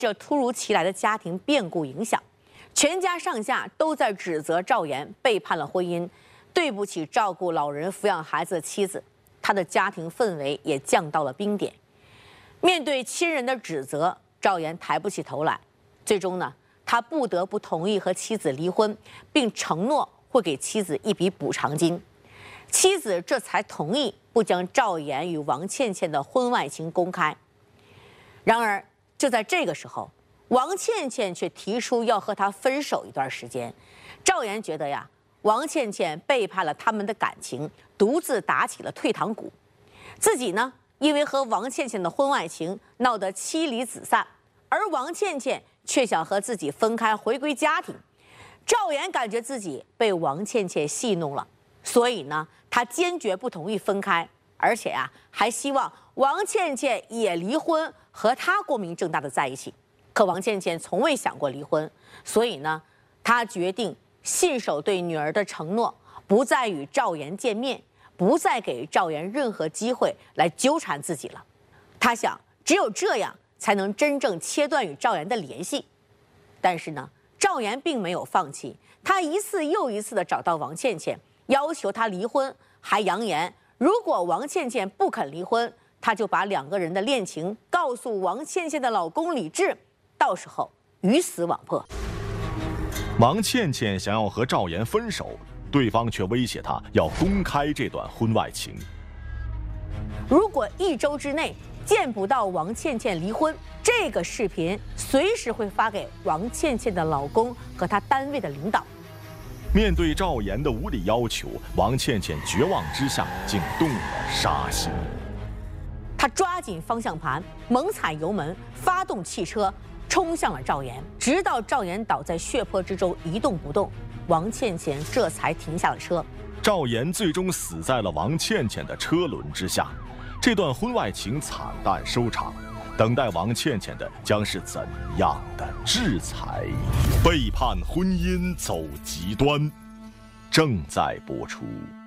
这突如其来的家庭变故影响，全家上下都在指责赵岩背叛了婚姻，对不起照顾老人、抚养孩子的妻子，他的家庭氛围也降到了冰点。面对亲人的指责，赵岩抬不起头来，最终呢，他不得不同意和妻子离婚，并承诺会给妻子一笔补偿金。妻子这才同意不将赵岩与王倩倩的婚外情公开。然而，就在这个时候，王倩倩却提出要和他分手一段时间。赵岩觉得呀，王倩倩背叛了他们的感情，独自打起了退堂鼓。自己呢，因为和王倩倩的婚外情闹得妻离子散，而王倩倩却想和自己分开，回归家庭。赵岩感觉自己被王倩倩戏弄了，所以呢，他坚决不同意分开，而且呀，还希望王倩倩也离婚，和他光明正大的在一起。可王倩倩从未想过离婚，所以呢，她决定信守对女儿的承诺，不再与赵岩见面，不再给赵岩任何机会来纠缠自己了。她想，只有这样才能真正切断与赵岩的联系。但是呢，赵岩并没有放弃，他一次又一次地找到王倩倩，要求她离婚，还扬言如果王倩倩不肯离婚，他就把两个人的恋情告诉王倩倩的老公李志，到时候鱼死网破。 王倩倩想要和赵岩分手，对方却威胁她要公开这段婚外情。 如果1周之内见不到王倩倩离婚，这个视频随时会发给王倩倩的老公和她单位的领导。 面对赵岩的无理要求，王倩倩绝望之下竟动了杀心。 她抓紧方向盘，猛踩油门，发动汽车，冲向了赵岩，直到赵岩倒在血泊之中一动不动，王倩倩这才停下了车。 赵岩最终死在了王倩倩的车轮之下，这段婚外情惨淡收场。等待王倩倩的将是怎样的制裁？背叛婚姻走极端，正在播出。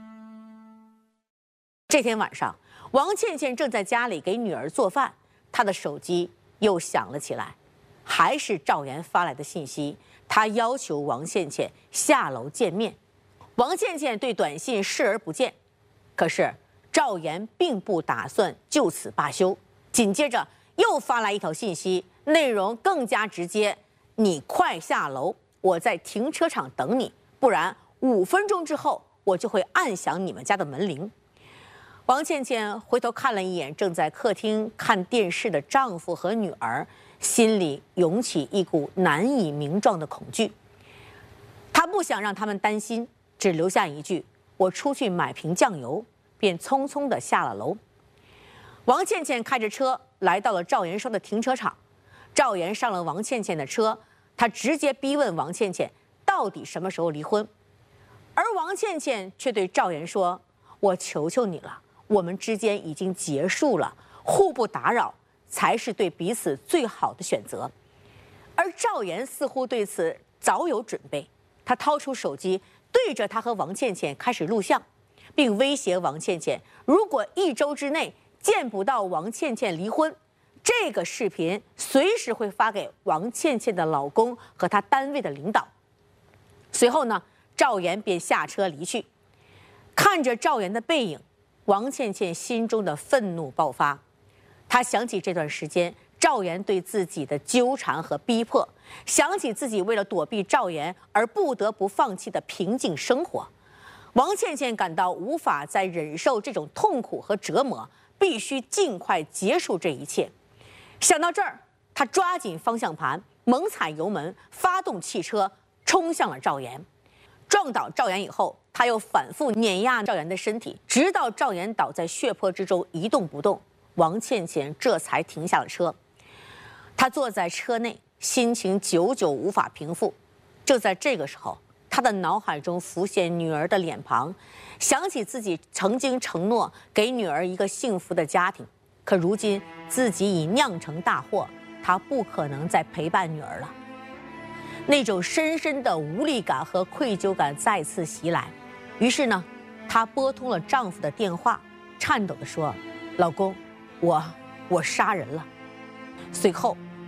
这天晚上，王倩倩正在家里给女儿做饭，她的手机又响了起来，还是赵岩发来的信息，他要求王倩倩下楼见面。王倩倩对短信视而不见，可是赵岩并不打算就此罢休，紧接着又发来一条信息，内容更加直接：你快下楼，我在停车场等你，不然5分钟之后我就会按响你们家的门铃。王倩倩回头看了一眼正在客厅看电视的丈夫和女儿，心里涌起一股难以名状的恐惧。她不想让他们担心，只留下一句：我出去买瓶酱油，便匆匆地下了楼。王倩倩开着车来到了赵岩说的停车场，赵岩上了王倩倩的车，他直接逼问王倩倩到底什么时候离婚，而王倩倩却对赵岩说：我求求你了，我们之间已经结束了，互不打扰才是对彼此最好的选择。而赵岩似乎对此早有准备，他掏出手机对着他和王倩倩开始录像，并威胁王倩倩，如果1周之内见不到王倩倩离婚，这个视频随时会发给王倩倩的老公和她单位的领导。随后呢，赵岩便下车离去。看着赵岩的背影，王倩倩心中的愤怒爆发。她想起这段时间赵岩对自己的纠缠和逼迫，想起自己为了躲避赵岩而不得不放弃的平静生活。王倩倩感到无法再忍受这种痛苦和折磨，必须尽快结束这一切。想到这儿，她抓紧方向盘，猛踩油门，发动汽车，冲向了赵岩。撞倒赵岩以后，她又反复碾压赵岩的身体，直到赵岩倒在血泊之中一动不动，王倩倩这才停下了车。她坐在车内，心情久久无法平复。就在这个时候，她的脑海中浮现女儿的脸庞，想起自己曾经承诺给女儿一个幸福的家庭，可如今自己已酿成大祸，她不可能再陪伴女儿了。那种深深的无力感和愧疚感再次袭来，于是呢，她拨通了丈夫的电话，颤抖地说：老公，我杀人了。随后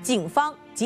警方